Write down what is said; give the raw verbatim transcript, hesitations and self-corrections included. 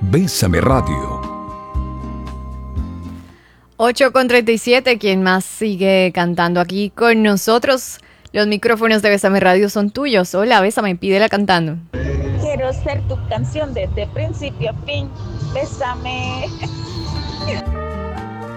Bésame Radio. ocho con treinta y siete, ¿quién más sigue cantando aquí con nosotros? Los micrófonos de Bésame Radio son tuyos. Hola, Bésame, pídela cantando. Quiero ser tu canción desde principio a fin. Bésame.